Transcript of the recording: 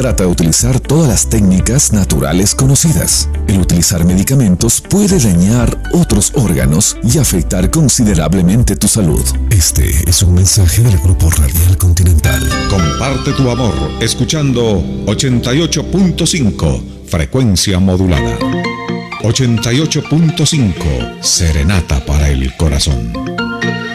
Trata de utilizar todas las técnicas naturales conocidas. El utilizar medicamentos puede dañar otros órganos y afectar considerablemente tu salud. Este es un mensaje del Grupo Radial Continental. Comparte tu amor escuchando 88.5 frecuencia modulada. 88.5 Serenata para el corazón.